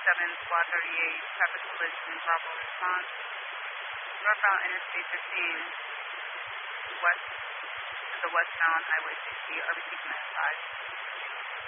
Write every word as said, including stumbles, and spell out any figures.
seven, Squad thirty-eight, traffic collision, Bravo response. Northbound Interstate fifteen, west to the westbound Highway sixty, R B C command five.